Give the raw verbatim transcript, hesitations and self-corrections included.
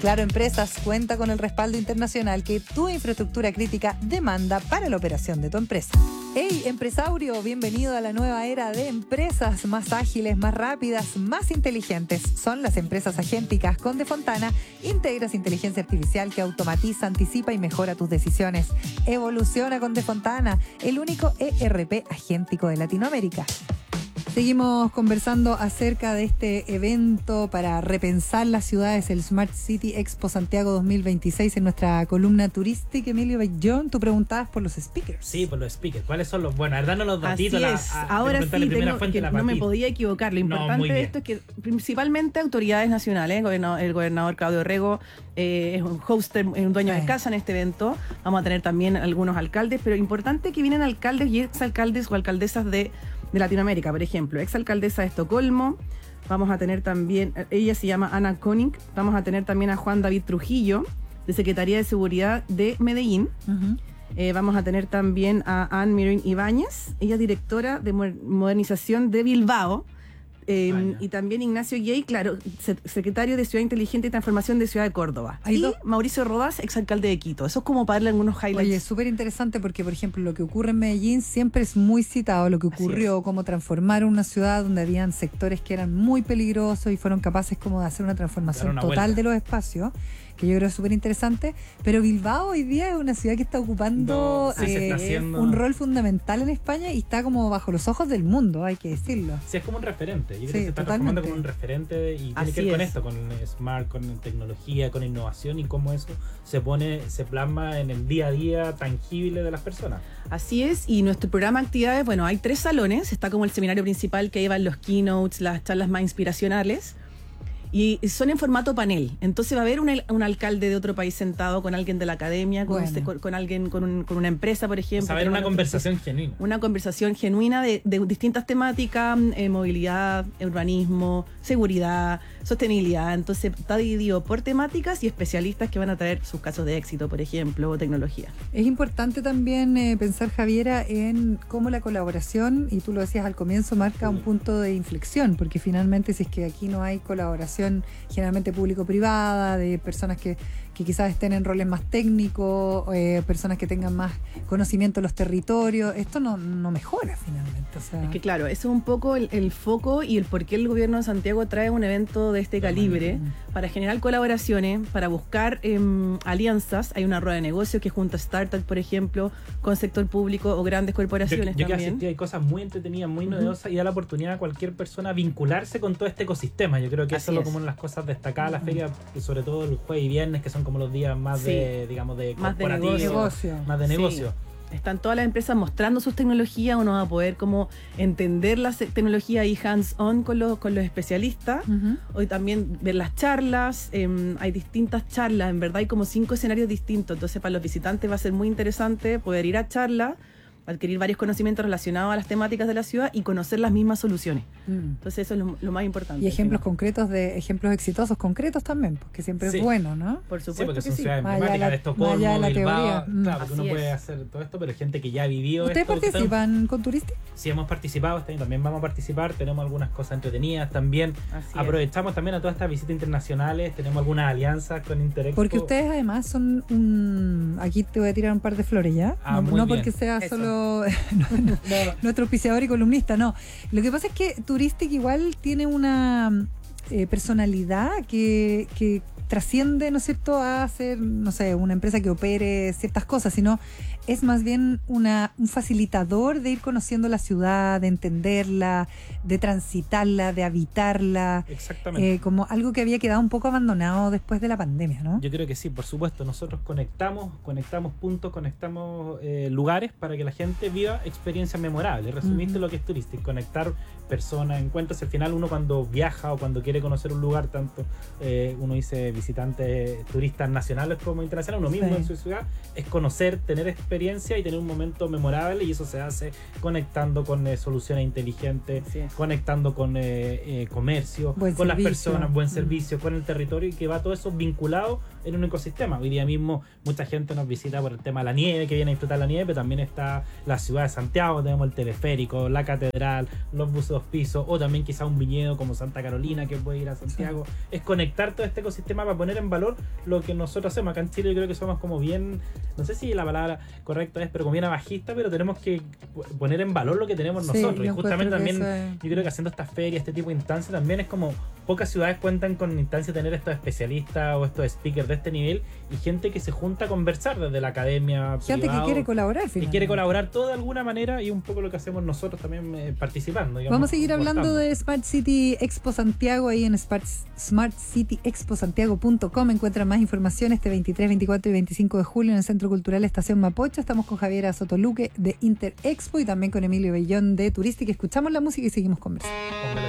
Claro Empresas cuenta con el respaldo internacional que tu infraestructura crítica demanda para la operación de tu empresa. Hey, empresario, bienvenido a la nueva era de empresas más ágiles, más rápidas, más inteligentes. Son las empresas agénticas con Defontana. Integras inteligencia artificial que automatiza, anticipa y mejora tus decisiones. Evoluciona con Defontana, el único E R P agéntico de Latinoamérica. Seguimos conversando acerca de este evento para repensar las ciudades, el Smart City Expo Santiago dos mil veintiséis, en nuestra columna turística. Emilio Bayllón, tú preguntabas por los speakers. Sí, por los speakers. ¿Cuáles son los buenos? A ver, danos los datitos. Así es. La, a, Ahora sí, tengo, fuente, que no me podía equivocar. Lo importante no, de esto es que principalmente autoridades nacionales, el gobernador, el gobernador Claudio Rego eh, es un hoster, un dueño sí. de casa en este evento. Vamos a tener también algunos alcaldes, pero importante que vienen alcaldes y exalcaldes o alcaldesas de de Latinoamérica, por ejemplo, exalcaldesa de Estocolmo, vamos a tener también, ella se llama Ana Koning, vamos a tener también a Juan David Trujillo, de Secretaría de Seguridad de Medellín, uh-huh. eh, vamos a tener también a Anne Mirin Ibáñez, ella es directora de modernización de Bilbao, Eh, y también Ignacio Gay, claro, secretario de Ciudad Inteligente y Transformación de Ciudad de Córdoba. Y dos? Mauricio Rodás, exalcalde de Quito. Eso es como para darle algunos highlights. Oye, es súper interesante porque, por ejemplo, lo que ocurre en Medellín siempre es muy citado, lo que ocurrió, cómo transformar una ciudad donde habían sectores que eran muy peligrosos y fueron capaces como de hacer una transformación una total vuelta. de los espacios, que yo creo es súper interesante, pero Bilbao hoy día es una ciudad que está ocupando no, sí, eh, está haciendo... un rol fundamental en España y está como bajo los ojos del mundo, hay que decirlo. Sí, es como un referente, yo creo sí, que se está transformando como un referente y Así tiene que ver es. con esto, con smart, con tecnología, con innovación y cómo eso se pone, se plasma en el día a día tangible de las personas. Así es, y nuestro programa de actividades, bueno, hay tres salones, está como el seminario principal que llevan los keynotes, las charlas más inspiracionales, y son en formato panel. Entonces va a haber un, un alcalde de otro país sentado con alguien de la academia, con, bueno. este, con, con alguien, con, un, con una empresa, por ejemplo. O sea, va a haber una conversación genuina. Una conversación genuina de, de distintas temáticas, eh, movilidad, urbanismo, seguridad, sostenibilidad. Entonces está dividido por temáticas y especialistas que van a traer sus casos de éxito, por ejemplo, o tecnología. Es importante también eh, pensar, Javiera, en cómo la colaboración, y tú lo decías al comienzo, marca un punto de inflexión, porque finalmente si es que aquí no hay colaboración generalmente público-privada, de personas que, que quizás estén en roles más técnicos, eh, personas que tengan más conocimiento de los territorios, esto no, no mejora finalmente. O sea. Es que claro, eso es un poco el, el foco y el por qué el gobierno de Santiago trae un evento de este calibre, para generar colaboraciones, para buscar eh, alianzas. Hay una rueda de negocios que junta startups, por ejemplo, con sector público o grandes corporaciones. Yo, yo también. Que hay cosas muy entretenidas, muy novedosas, uh-huh. y da la oportunidad a cualquier persona vincularse con todo este ecosistema. Yo creo que Así eso es como una de las cosas destacadas de la feria, y sobre todo el jueves y viernes, que son como los días más sí. de, digamos, de más de negocio. Más de negocio. Sí. Están todas las empresas mostrando sus tecnologías, uno va a poder como entender las tecnologías y hands-on con los, con los especialistas. Uh-huh. Hoy también ver las charlas, eh, hay distintas charlas, en verdad hay como cinco escenarios distintos, entonces para los visitantes va a ser muy interesante poder ir a charlas, adquirir varios conocimientos relacionados a las temáticas de la ciudad y conocer las mismas soluciones. Mm. Entonces eso es lo, lo más importante. Y ejemplos concretos, de ejemplos exitosos concretos también, porque siempre sí. es bueno, ¿no? Por supuesto sí, porque que son sí. ciudades emblemáticas de Estocolmo, la Bilbao, teoría. Claro, porque Así uno puede es. hacer todo esto, pero gente que ya ha vivido ¿Ustedes esto. participan están... con Turistic? Sí, hemos participado, este año también vamos a participar, tenemos algunas cosas entretenidas también. Así aprovechamos es. también a todas estas visitas internacionales, tenemos algunas alianzas con Interexpo. Porque ustedes además son un... Aquí te voy a tirar un par de flores, ¿ya? Ah, no no porque sea Eso. solo... no, no, nuestro auspiciador y columnista, no. Lo que pasa es que Turistic igual tiene una eh, personalidad que, que trasciende, ¿no es cierto?, a ser, no sé, una empresa que opere ciertas cosas, sino es más bien una, un facilitador de ir conociendo la ciudad, de entenderla, de transitarla, de habitarla. Exactamente. Eh, como algo que había quedado un poco abandonado después de la pandemia, ¿no? Yo creo que sí, por supuesto. Nosotros conectamos, conectamos puntos, conectamos eh, lugares para que la gente viva experiencias memorables. Resumiste uh-huh. lo que es Turistic, conectar personas, encuentros. Al final uno cuando viaja o cuando quiere conocer un lugar, tanto eh, uno dice visitantes, turistas nacionales como internacionales, uno mismo sí. en su ciudad, es conocer, tener experiencia y tener un momento memorable, y eso se hace conectando con eh, soluciones inteligentes, sí. conectando con eh, eh, comercio, buen con servicio. las personas, buen servicio, mm. con el territorio, y que va todo eso vinculado en un ecosistema. Hoy día mismo mucha gente nos visita por el tema de la nieve, que viene a disfrutar la nieve, pero también está la ciudad de Santiago, tenemos el teleférico, la catedral, los buses dos pisos, o también quizá un viñedo como Santa Carolina que puede ir a Santiago. Sí. Es conectar todo este ecosistema para poner en valor lo que nosotros hacemos. Acá en Chile yo creo que somos como bien, no sé si la palabra correcta es, pero como bien abajista, pero tenemos que poner en valor lo que tenemos Sí, nosotros. Y yo justamente encuentro que también, eso es- yo creo que haciendo estas ferias, este tipo de instancias, también es como pocas ciudades cuentan con instancias de tener estos especialistas o estos speakers de este nivel y gente que se junta a conversar desde la academia, Gente privado, que quiere colaborar, que finalmente. quiere colaborar todo de alguna manera y un poco lo que hacemos nosotros también eh, participando. Digamos, Vamos a seguir hablando aportando. de Smart City Expo Santiago ahí en smart, smart city expo santiago punto com. Encuentran más información este veintitrés, veinticuatro y veinticinco de julio en el Centro Cultural Estación Mapocho. Estamos con Javiera Sotoluque de Interexpo y también con Emilio Bellón de Turística. Escuchamos la música y seguimos conversando. Póngale